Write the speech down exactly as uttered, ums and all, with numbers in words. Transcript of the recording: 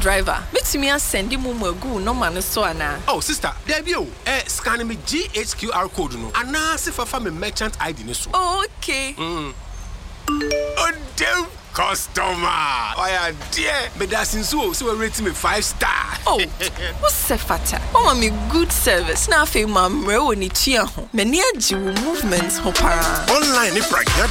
driver. Makes me send him a go no man so ana. Oh sister, there be eh scan me G H Q R code no. Ana se fa fa me merchant I D ni so. Oh, okay. Mm. Oh damn customer. Oh yeah, dear. Me da sinso so we rate me five star. Oh. What's the fata? Oh, me good service. Na fe ma mre woni tua ho. Me ni agi movements ho para. Online ni pragya